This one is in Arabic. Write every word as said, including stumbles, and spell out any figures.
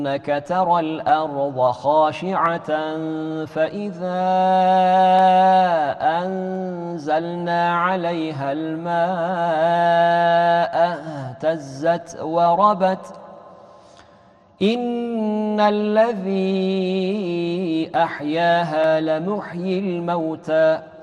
إنك ترى الأرض خاشعة فإذا أنزلنا عليها الماء اهتزت وربت إن الذي أحياها لمحيي الموتى